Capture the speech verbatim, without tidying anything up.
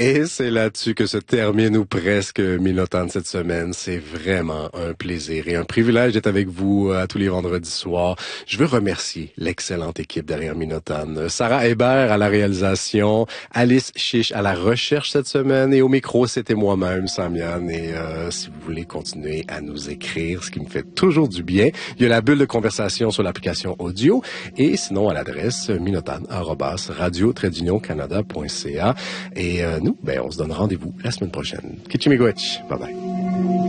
Et c'est là-dessus que se termine ou presque Minotan cette semaine. C'est vraiment un plaisir et un privilège d'être avec vous à tous les vendredis soirs. Je veux remercier l'excellente équipe derrière Minotan. Sarah Hébert à la réalisation, Alice Chiche à la recherche cette semaine et au micro, c'était moi-même, Samian. Et euh, si vous voulez continuer à nous écrire, ce qui me fait toujours du bien, il y a la bulle de conversation sur l'application audio et sinon à l'adresse minotan arobase radio trait d'union canada point c a. Et euh, nous, ben, on se donne rendez-vous la semaine prochaine. Kichimigwech. Bye bye.